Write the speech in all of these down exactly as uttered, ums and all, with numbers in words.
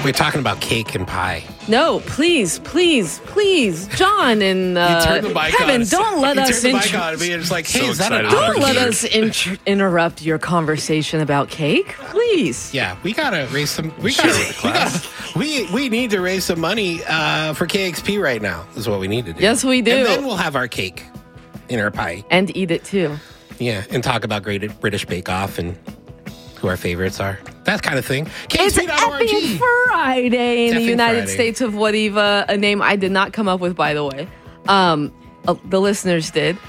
We're talking about cake and pie. No, please, please, please, John and uh, Kevin, don't let you us turn the int- mic on and be just like, hey, So is that an excited. don't let opportunity? us int- interrupt your conversation about cake, please. Yeah, we gotta raise some. We gotta. We, gotta we, we need to raise some money uh, for K X P right now. Is what we need to do. Yes, we do. And then we'll have our cake in our pie. And eat it too. Yeah, and talk about Great British Bake Off and who our favorites are. That kind of thing. It's effing Friday in the Effing United Friday. States of Whatever, a name I did not come up with, by the way. Um, uh, the listeners did.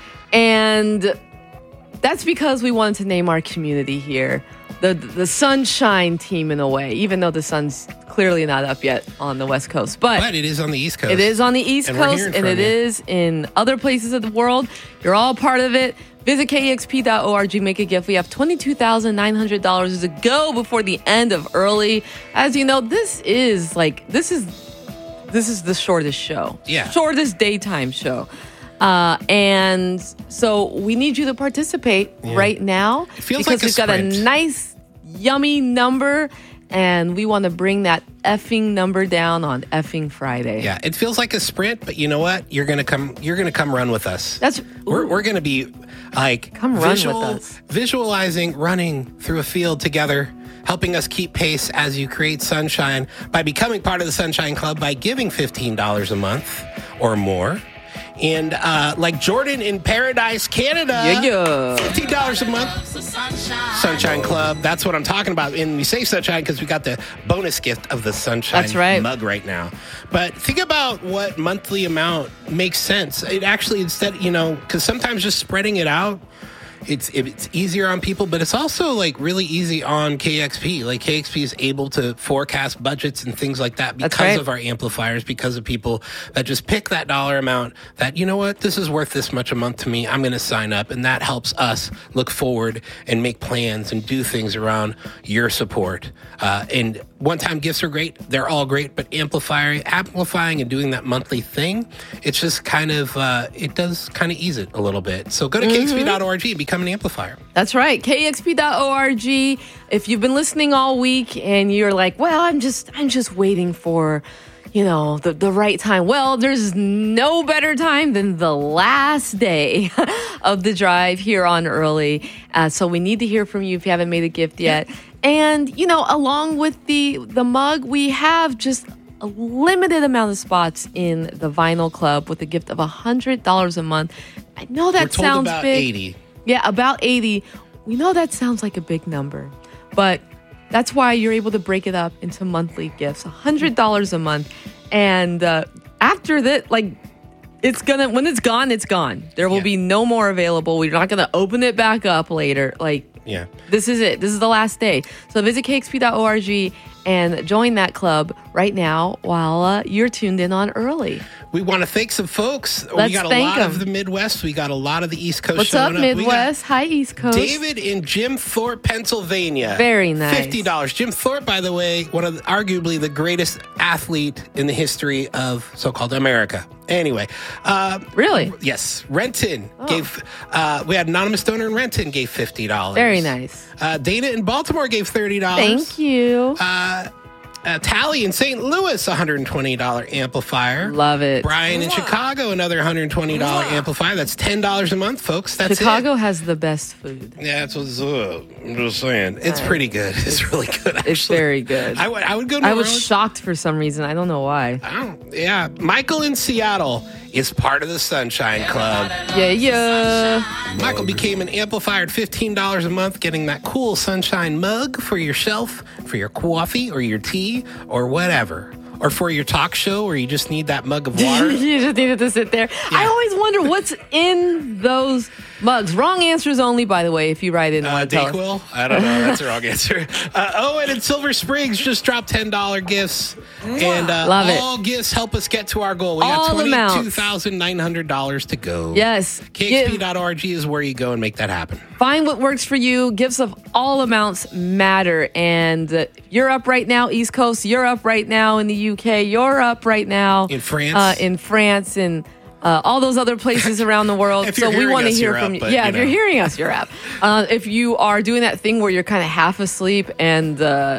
And that's because we wanted to name our community here the the Sunshine Team in a way, even though the sun's clearly not up yet on the West Coast. But, But it is on the East Coast. it is on the East And we're Coast, hearing and from it you. is in other places of the world. You're all part of it. Visit K X P dot org, make a gift. We have twenty-two thousand nine hundred dollars to go before the end of early. As you know, this is like, this is this is the shortest show. Yeah. Shortest daytime show. Uh, and so we need you to participate right now. It feels because like a we've got sprint. a nice, yummy number, and we want to bring that effing number down on effing Friday. Yeah, it feels like a sprint, but you know what? You're gonna come. You're gonna come run with us. That's we're ooh. we're gonna be like Come run with visual, us. visualizing running through a field together, helping us keep pace as you create sunshine by becoming part of the Sunshine Club by giving fifteen dollars a month or more. And uh, like Jordan in Paradise, Canada, Yeah, yeah. fifteen dollars a month. Sunshine Club. That's what I'm talking about. And we say sunshine because we got the bonus gift of the sunshine That's right. mug right now. But think about what monthly amount makes sense. It actually, instead, you know, because sometimes just spreading it out, it's it's easier on people, but it's also like really easy on K X P. Like K X P is able to forecast budgets and things like that That's because right. of our amplifiers, because of people that just pick that dollar amount that, you know what, this is worth this much a month to me. I'm going to sign up. And that helps us look forward and make plans and do things around your support. Uh, and one-time gifts are great. They're all great, but amplifying, amplifying and doing that monthly thing, it's just kind of, uh, it does kind of ease it a little bit. So go to K X P dot org and become an amplifier. That's right. K X P dot org. If you've been listening all week and you're like, well, I'm just I'm just waiting for, you know, the, the right time. Well, there's no better time than the last day of the drive here on Early. Uh, so we need to hear from you if you haven't made a gift yet. And, you know, along with the the mug, we have just a limited amount of spots in the Vinyl Club with a gift of one hundred dollars a month. I know that We're told sounds about big. eighty. Yeah, about eighty. We know that sounds like a big number, but that's why you're able to break it up into monthly gifts, one hundred dollars a month. And uh, after that, like, it's gonna, when it's gone, it's gone. There will Yeah. be no more available. We're not gonna open it back up later. Like, Yeah. this is it. This is the last day. So visit K X P dot org and join that club right now while uh, you're tuned in on Early. We want to thank some folks. Let's we got a thank lot 'em. of the Midwest. We got a lot of the East Coast. What's up, showing We got Midwest? Hi, East Coast. David in Jim Thorpe, Pennsylvania. Very nice. fifty dollars. Jim Thorpe, by the way, one of the, arguably the greatest athlete in the history of so-called America. Anyway. Uh, Really? yes. Renton Oh. gave, uh, we had Anonymous Donor in Renton gave fifty dollars. Very nice. Uh, Dana in Baltimore gave thirty dollars. Thank you. Uh, Tally in Saint Louis, one hundred twenty dollars amplifier. Love it. Brian in Chicago, another one hundred twenty dollars amplifier. That's ten dollars a month, folks. That's Chicago it. has the best food. Yeah, that's what's up. I'm just saying. It's pretty good. It's really good, actually. It's very good. I would, I would go to I New was Orleans. shocked for some reason. I don't know why. I don't, yeah. Michael in Seattle is part of the Sunshine Club. Yeah, yeah. Michael became an amplifier at fifteen dollars a month, getting that cool Sunshine mug for your shelf, for your coffee or your tea or whatever. Or for your talk show where you just need that mug of water. You just needed to sit there. I always wonder what's in those mugs. Wrong answers only, by the way, if you write in. and Uh, wanna tell us. Dayquil? I don't know. That's the wrong answer. Uh, oh, and in Silver Springs just dropped ten dollars gifts. And uh, Love it. all gifts help us get to our goal. We All got amounts. twenty-two thousand nine hundred dollars to go. Yes. K X P Give- dot org is where you go and make that happen. Find what works for you. Gifts of all amounts matter. And uh, you're up right now, East Coast. You're up right now in the U K. You're up right now In France. Uh, in France and uh, all those other places around the world. If so you're we hearing want to us, hear you're from up, you. but, Yeah, you if you're know. hearing us, you're up. Uh, if you are doing that thing where you're kind of half asleep and uh,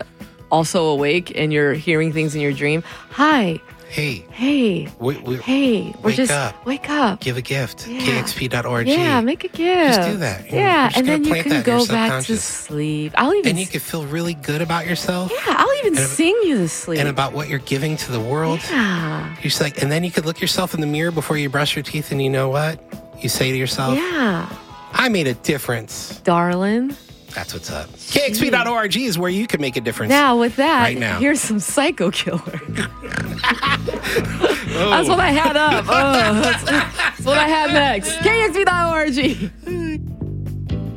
also awake and you're hearing things in your dream, hi, Hey, hey, we, we, hey, we're wake just up. wake up. Give a gift. Yeah. K X P dot org. Yeah, make a gift. Just do that. You know, Yeah, you're just and gonna then you plant can that in your go back to subconscious. sleep. I'll even And you can feel really good about yourself yeah, I'll even and- sing you to sleep. and about what you're giving to the world. yeah, You're just like, and then you could look yourself in the mirror before you brush your teeth, and you know what? You say to yourself, yeah, I made a difference. darling. That's what's up. K X P dot org is where you can make a difference. Now with that, Right now. here's some Psycho Killer. Oh. That's what I had up. Oh, that's, that's what I had next. K X P dot org.